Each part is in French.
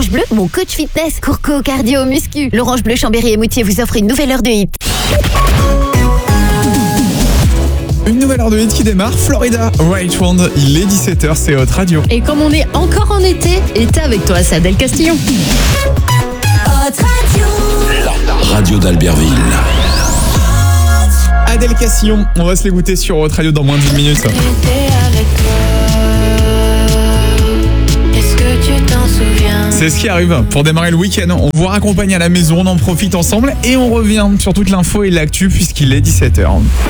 L'Orange Bleu, mon coach fitness, courco, cardio, muscu. L'Orange Bleu Chambéry et Moutier vous offre une nouvelle heure de hit. Une nouvelle heure de hit qui démarre, Florida Right Round, il est 17h, c'est Hot Radio. Et comme on est encore en été avec toi, c'est Adèle Castillon. Hot Radio. La radio d'Albertville. Adèle Castillon, on va se l'écouter sur Hot Radio dans moins de 10 minutes. C'est ce qui arrive pour démarrer le week-end. On vous raccompagne à la maison, on en profite ensemble et on revient sur toute l'info et l'actu puisqu'il est 17h.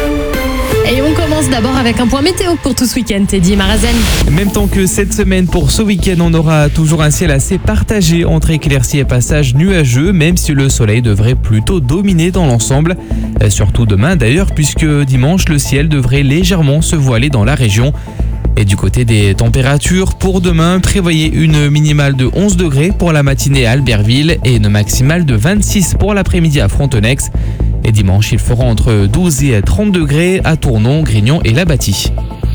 Et on commence d'abord avec un point météo pour tout ce week-end, Teddy Marazen. Même temps que cette semaine, pour ce week-end, on aura toujours un ciel assez partagé entre éclaircies et passages nuageux, même si le soleil devrait plutôt dominer dans l'ensemble. Surtout demain d'ailleurs, puisque dimanche, le ciel devrait légèrement se voiler dans la région. Et du côté des températures, pour demain, prévoyez une minimale de 11 degrés pour la matinée à Albertville et une maximale de 26 pour l'après-midi à Frontenex. Et dimanche, il fera entre 12 et 30 degrés à Tournon, Grignon et La Bâtie.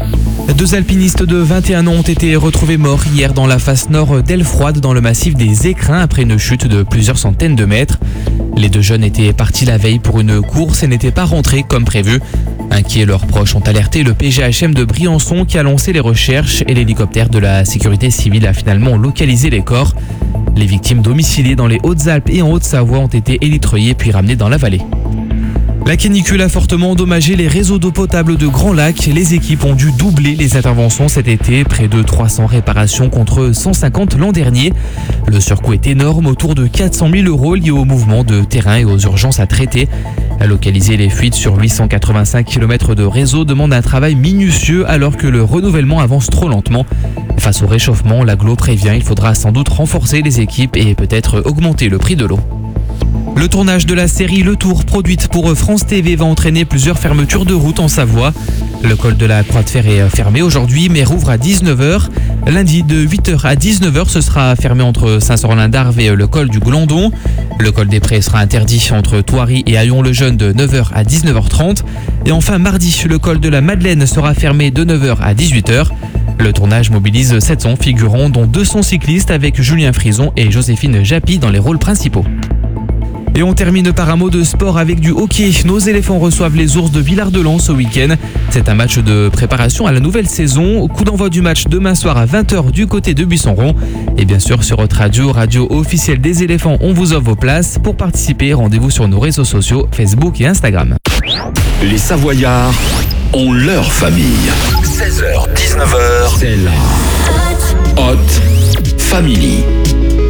2 alpinistes de 21 ans ont été retrouvés morts hier dans la face nord d'Elfroide dans le massif des Écrins après une chute de plusieurs centaines de mètres. Les 2 jeunes étaient partis la veille pour une course et n'étaient pas rentrés comme prévu. Inquiets, leurs proches ont alerté le PGHM de Briançon qui a lancé les recherches et l'hélicoptère de la sécurité civile a finalement localisé les corps. Les victimes domiciliées dans les Hautes-Alpes et en Haute-Savoie ont été élytreuillées puis ramenées dans la vallée. La canicule a fortement endommagé les réseaux d'eau potable de Grand Lac. Les équipes ont dû doubler les interventions cet été, près de 300 réparations contre 150 l'an dernier. Le surcoût est énorme, autour de 400 000 € liés au mouvement de terrain et aux urgences à traiter. Localiser les fuites sur 885 km de réseau demande un travail minutieux alors que le renouvellement avance trop lentement. Face au réchauffement, l'agglo prévient, il faudra sans doute renforcer les équipes et peut-être augmenter le prix de l'eau. Le tournage de la série Le Tour, produite pour France TV, va entraîner plusieurs fermetures de routes en Savoie. Le col de la Croix de Fer est fermé aujourd'hui, mais rouvre à 19h. Lundi, de 8h à 19h, ce sera fermé entre Saint-Sorlin-d'Arve et le col du Glandon. Le col des Prés sera interdit entre Thoiry et Haillon-le-Jeune de 9h à 19h30. Et enfin, mardi, le col de la Madeleine sera fermé de 9h à 18h. Le tournage mobilise 700 figurants, dont 200 cyclistes avec Julien Frison et Joséphine Japy dans les rôles principaux. Et on termine par un mot de sport avec du hockey. Nos éléphants reçoivent les ours de Villard-de-Lans ce week-end. C'est un match de préparation à la nouvelle saison. Coup d'envoi du match demain soir à 20h du côté de Buisson-Rond. Et bien sûr sur Hot Radio, radio officielle des éléphants, on vous offre vos places. Pour participer, rendez-vous sur nos réseaux sociaux, Facebook et Instagram. Les Savoyards ont leur famille. 16h, 19h, c'est la Hot Family.